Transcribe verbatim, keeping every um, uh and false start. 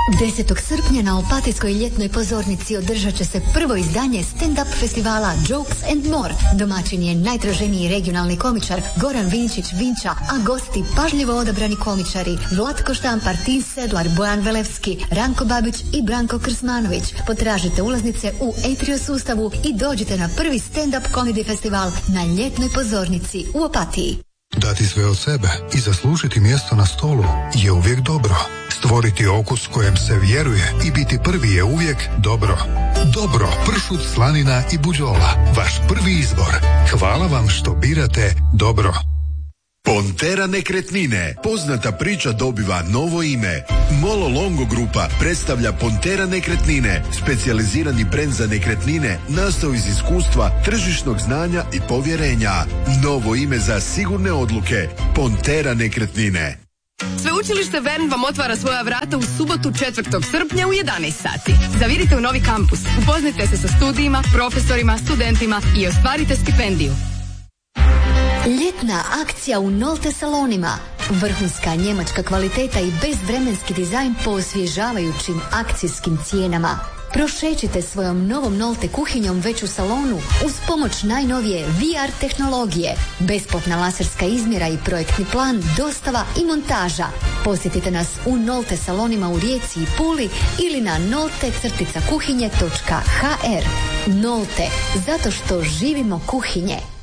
desetog srpnja na Opatijskoj ljetnoj pozornici održat će se prvo izdanje stand-up festivala Jokes and More. Domaćin je najtraženiji regionalni komičar Goran Vinčić Vinča, a gosti pažljivo odabrani komičari Vlatko Štampar, Tin Sedlar, Bojan Velevski, Ranko Babić i Branko Krsmanović. Potražite ulaznice u Atrio sustavu i dođite na prvi stand-up comedy festival na ljetnoj pozornici u Opatiji. Dati sve od sebe i zaslužiti mjesto na stolu je uvijek dobro. Stvoriti okus kojem se vjeruje i biti prvi je uvijek dobro. Dobro, pršut, slanina i buđola. Vaš prvi izbor. Hvala vam što birate dobro. Pontera nekretnine. Poznata priča dobiva novo ime. Molo Longo Grupa predstavlja Pontera nekretnine, specijalizirani brend za nekretnine nastao iz iskustva, tržišnog znanja i povjerenja. Novo ime za sigurne odluke. Pontera nekretnine. Sveučilište Vern vam otvara svoja vrata u subotu četvrtog srpnja u jedanaest sati. Zavirite u novi kampus, upoznajte se sa studijima, profesorima, studentima i ostvarite stipendiju. Ljetna akcija u Nolte salonima. Vrhunska njemačka kvaliteta i bezvremenski dizajn po osvježavajućim akcijskim cijenama. Prošećite svojom novom Nolte kuhinjom već u salonu uz pomoć najnovije V R tehnologije. Besplatna laserska izmjera i projektni plan, dostava i montaža. Posjetite nas u Nolte salonima u Rijeci i Puli ili na nolte kuhinje točka h r. Nolte, zato što živimo kuhinje.